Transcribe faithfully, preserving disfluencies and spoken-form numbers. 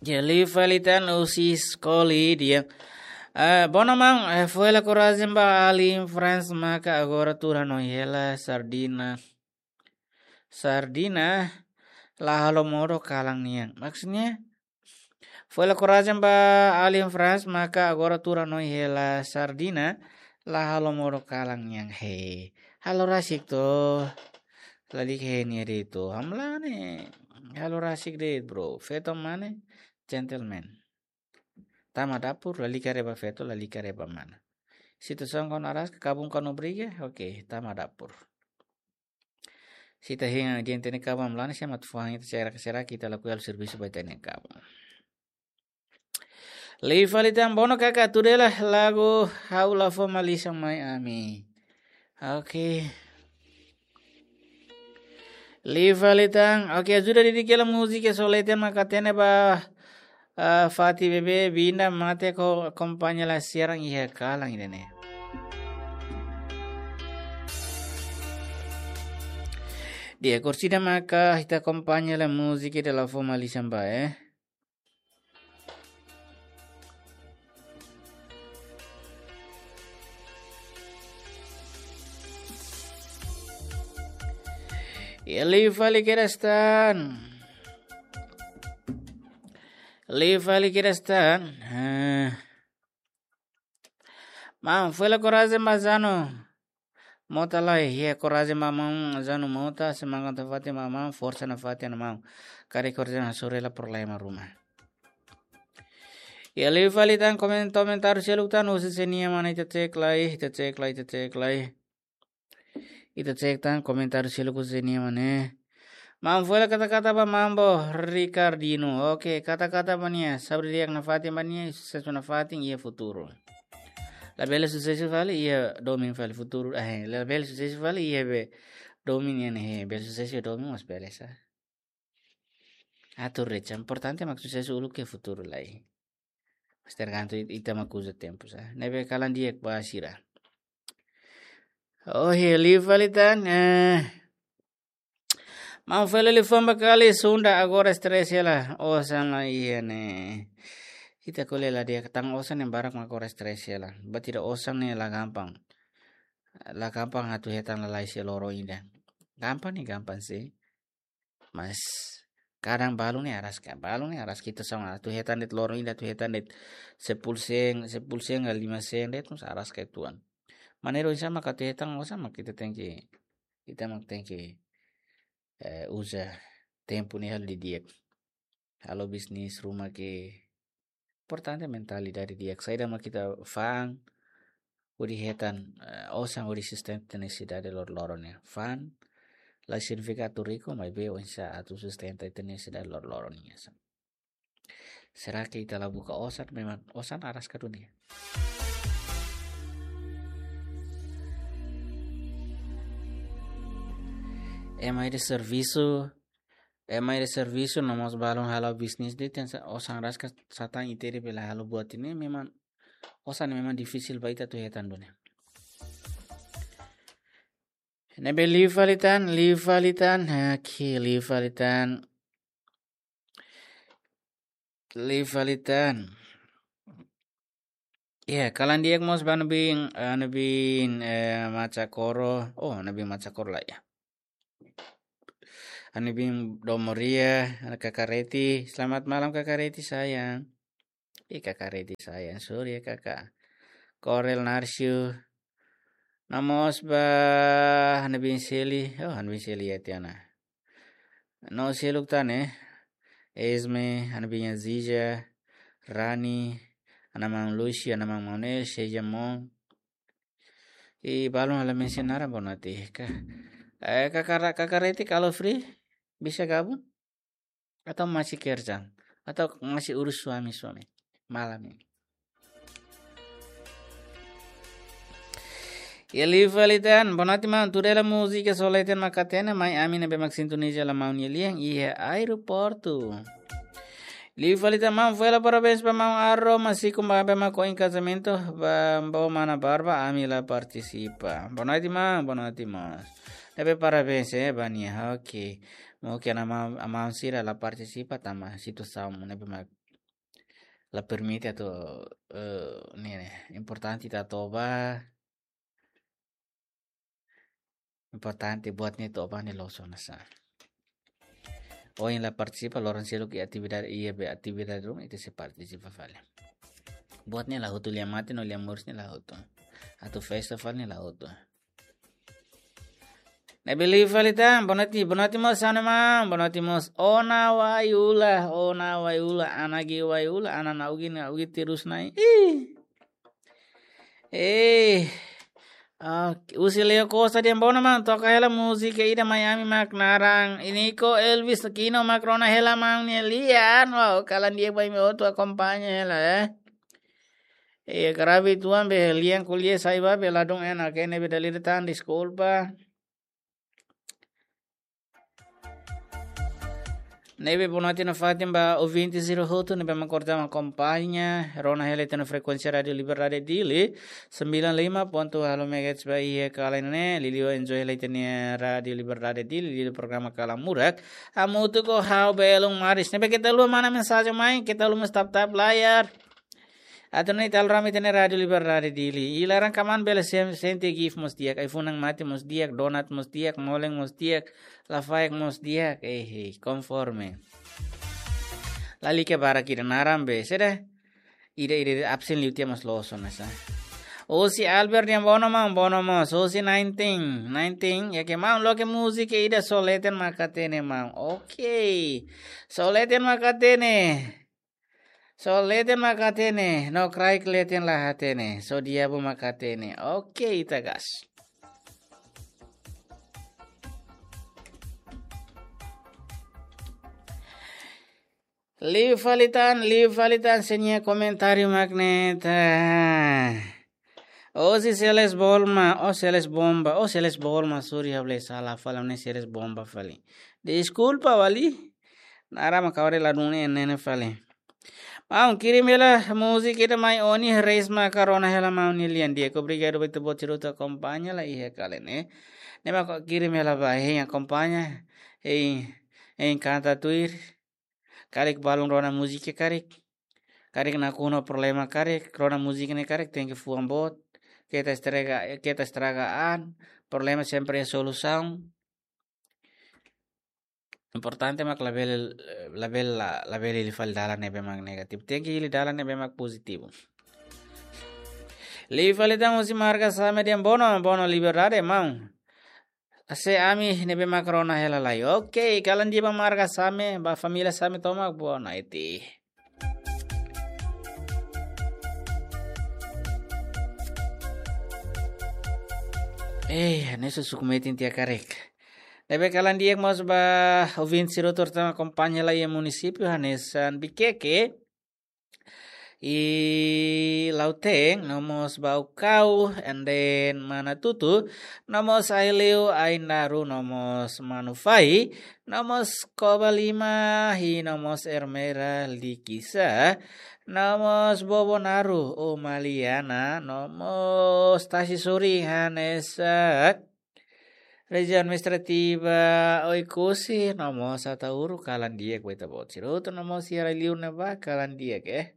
Ele falitan usi skoli dia. Uh, Bonamang, uh, foi la corazemba ali em France, maka agora turano hela sardina. Sardina la halo moro kalang niang. Maksudnya, foi la corazemba ali em France, maka agora turano hela sardina la halo moro kalang niang. Hey, halo rasik to. Lali ke ni itu. Hamla ne. Halo rasik deh, bro. Feto mane? Gentleman. Tama dapur, lali kareba feto, lali kareba mana. Situ song kon aras ke kabung kon obrige, oke, tama dapur. Sita hinga diente ne kabam lani siya matfuang ito sera kesera kita laku al servisu baita ne kabam. Lei falitan bono kakak tudela lagu haula fo malisa mai ami. Oke. Lei falitan, oke sudah didikela musik soleten makatene ba Uh, Fati bebe binda mate ko kompanya la siarang iya kalang ini nih. Dia kursi dah maka kita kompanya la musik adalah formali samba eh. Eli fali kerastan. Live ali kirastan. Mam, foi la coragem mazano. Mota lá e coragem mamão zano mota semanga ta fati mamão força na fati na mão. Kari coragem na sorela por lá em ruma. E ali fali tan comentário se lutan usa senia mana ita cek lai ita cek lai ita cek lai. Ita cek tan comentário se luku senia mana. Mam foi la kata-kata ba mambo Ricardino. Oke, kata-kata mania sabri yang nafati mania sucesso nafati ia futuro. La bella sucesso vale ia domin vale futuro. Eh, la bella sucesso vale ia be domin ini bella sucesso domin mas bella sa. Atur recha importante mak sucesso ulu ke futuro lai. Mas tergantung ita makuza tempo sa. Nebe kalan dia basira. Oh, he live valitan eh Mau fele li famba kali sunda agora stress la osan la iene. Kita kole la dia ketang osan yang barak makora stress la. Ba tidak osan ne la gampang. La gampang hatu hetan la lai si loro ida. Gampang nih gampang sih. Mas kadang balu nih aras ka balu nih aras kita sama tu hetan det loro ida tu hetan det sepul seng sepul seng lima seng det mus aras ka tuan. Manero sama ka tu hetan osan mak kita tengki. Kita mak tengki. Uh, usa tempo nih hal di dia halo bisnis rumah ke importante mentali dari dia saya dah kita fan udi hetan uh, osang udi sistem tenacidade lor lorone fan la significato rico mai be onsa atu sistem tenacidade lor lorone ya será que kita la buka osan memang osan aras ke dunia Emai de serviço, emai de serviço, namos balon halo bisnis de ten osan raska satan itere pela halo buat ini memang osan memang difícil baita tu hetan dunia. Nebe livalitan, livalitan, aki livalitan, livalitan. Ya, kalan dia mos banabing, anabing macakoro, oh anabing macakoro lah ya. Anibim Domoria, kakak Reti. Selamat malam kakak Reti sayang. Ih kakak Reti sayang, sorry ya kakak. Korel Narsyu. Namos ba Hanabin Seli. Oh Hanabin Seli ya tiana. No seluk tane. Esme, Hanabin Zija, Rani, Anamang Lucy, Anamang Monel, Shejamon. I balon ala mencionar bonati. Eh kakak kakak Reti kalau free bisa gabung atau masih kerja atau masih urus suami-suami malam ini. Eli validan bonati man turela musica soleten makatena mai amine be sintonizia la maun yelian ia aeroporto. Li validan man fuela parabéns para man arro masih kumbabe ma ko in casamento ba bo mana barba amila participa. Bonati man bonati mas. Nebe parabéns eh bania. Okay. Mau que ama ama sira la participa tama situação nebe ma la permite atau uh, ini importante ta toba importante buatnya toba ni lo sonasa o en la participa lo rancielo que actividad y actividad room itu se participa vale buatnya la hotu liamate no liamurs ni la hotu atau festival ni la hotu Nebeli falita bonati bonati mos sana ma bonati mos ona wayula ona wayula anagi wayula anana ugi na ugi tirus nai eh ah usi leo cosa di bona man toca hela musica ida Miami mak narang ini ko Elvis Aquino Macrona hela man ni lian wow kalan dia bai me outro acompaña hela eh eh gravi tuan be lian kulie saiba be ladong ena kene be daliritan disculpa Nebe bonati na fatin ba ouvinte zero hoto nebe makorta ma companhia rona helete na frequência radio liberdade dili sembilan puluh lima koma satu megahertz ba iya kalene lilio enjoy helete ni radio liberdade dili lilio programa kala murak amutu ko how belong maris nebe kita lu mana mensagem mai kita lu tap tap layar atau nih tal rame tene radio liberdade dili ilarang kaman bela sem sente gif mos diak iPhone ang mati mos diak donat mos diak moleng mos diak la faik mos diak eh conforme lali ke bara kira narambe sede ide ide absen liutia mas loso nasa o si Albert yang bono mang bono mas o si nineteen nineteen ya ke mang lo ke musik ide soleten makatene mang okay soleten makatene Soleten makatene, no cry kleten lahatene, so diabo makatene. Okay, tagas. Live falitan, live falitan, senya komentario magnet. O si seles bolma, o seles bomba, o seles bolma, sorry hable salah falam ne seles bomba fali. Disculpa wali, nara makawari ladune nene fali. Mau kirim hela musik kita mai oni reis makarona hela mau nilian dia ko brigado betu botiro ta kompanya la ihe kalen eh ne ma kirim hela ba he kompanya eh eh canta tuir karik balung rona musik karik karik na kuno problema karik rona musik ne karik tem que fuam bot kita estrega kita estragaan problema sempre es solução Importante mak label label label ili fal dalan nebe mak negatif. Tenki ili dalan nebe mak positivo. Li falita musi marga sa median bono bono liberade mau. Ase ami nebe mak rona hela lai. Okay, kalan dia marga same ba familia same tomak bona iti. Eh, nesu sukumetin tia karek. Debe kalan dia mas ba ovin siro torta acompaña la y municipio hanesan Biqueque y Lauteng nomos Baucau and then Manatutu nomos Aileu Ainaru nomos Manufai nomos Kobalima hi nomos Ermera Likisa nomos Bobonaru o Maliana nomos Tasisuri hanesan Região administrativa Oikosi nomos Atauru kalan dia kueta bot siroto nomos Sierra Leone ba kalan dia ke